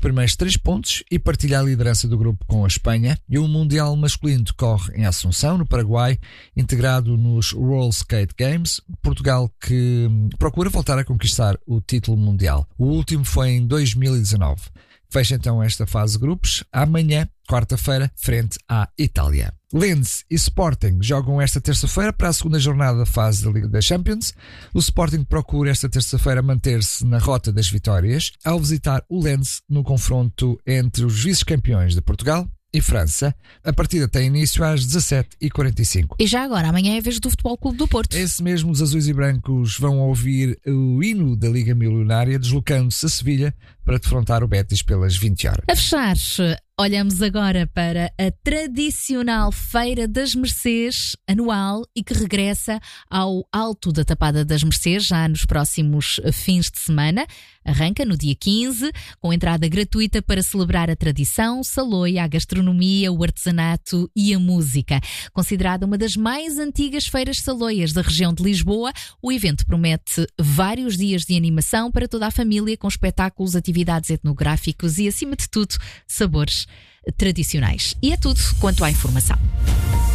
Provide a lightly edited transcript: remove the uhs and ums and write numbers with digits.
primeiros 3 pontos e partilha a liderança do grupo com a Espanha. E o Mundial masculino decorre em Assunção, no Paraguai, integrado nos World Skate Games. Portugal que procura voltar a conquistar o título mundial. O último foi em 2019. Fecha então esta fase de grupos amanhã, quarta-feira, frente à Itália. Lens e Sporting jogam esta terça-feira para a segunda jornada da fase da Liga das Champions. O Sporting procura esta terça-feira manter-se na rota das vitórias ao visitar o Lens no confronto entre os vice-campeões de Portugal e França. A partida tem início às 17h45. E já agora, amanhã é a vez do Futebol Clube do Porto. Esse mesmo, os azuis e brancos vão ouvir o hino da Liga Milionária, deslocando-se a Sevilha para defrontar o Betis pelas 20 horas. A fechar, olhamos agora para a tradicional Feira das Mercês anual e que regressa ao Alto da Tapada das Mercês já nos próximos fins de semana. Arranca no dia 15, com entrada gratuita para celebrar a tradição, saloia, a gastronomia, o artesanato e a música. Considerada uma das mais antigas feiras saloias da região de Lisboa, o evento promete vários dias de animação para toda a família, com espetáculos, atividades etnográficos e, acima de tudo, sabores tradicionais. E é tudo quanto à informação.